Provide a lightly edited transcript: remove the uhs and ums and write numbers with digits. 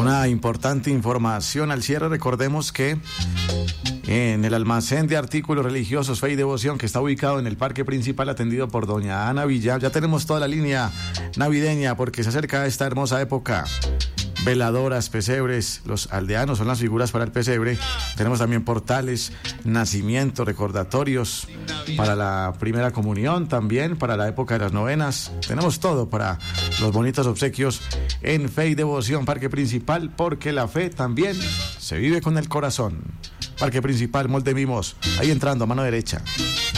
Una importante información al cierre. Recordemos que en el almacén de artículos religiosos Fe y Devoción, que está ubicado en el parque principal, atendido por doña Ana Villa, ya tenemos toda la línea navideña porque se acerca esta hermosa época. Veladoras, pesebres, los aldeanos son las figuras para el pesebre. Tenemos también portales, nacimientos, recordatorios para la primera comunión, también para la época de las novenas. Tenemos todo para los bonitos obsequios en Fe y Devoción, Parque Principal, porque la fe también se vive con el corazón. Parque Principal, Mall de Mimos, ahí entrando a mano derecha.